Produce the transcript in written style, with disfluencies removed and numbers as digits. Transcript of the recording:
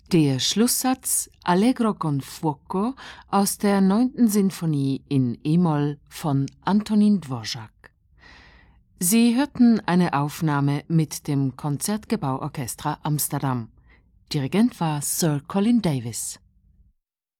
Der Schlusssatz Allegro con fuoco aus der 9. Sinfonie in e-Moll von Antonín Dvořák. Sie hörten eine Aufnahme mit dem Concertgebouw Orchestra Amsterdam. Dirigent war Sir Colin Davis.